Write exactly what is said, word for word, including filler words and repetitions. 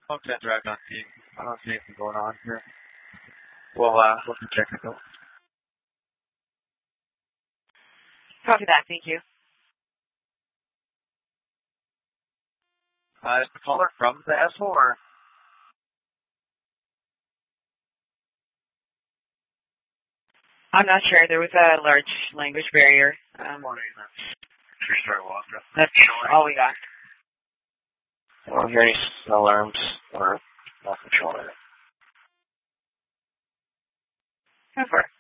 Okay, drive not see. I don't see anything going on here. Well, uh, what's the technical? Copy that, thank you. Uh, is the caller from the S O or? I'm not sure. There was a large language barrier. Um, Three-star Walker. that's all we got. I don't hear any alarms or nothing showing. Go for it.